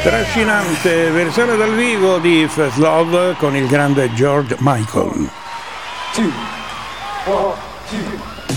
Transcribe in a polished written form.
Trascinante versione dal vivo di First Love con il grande George Michael. 2, 1, 2.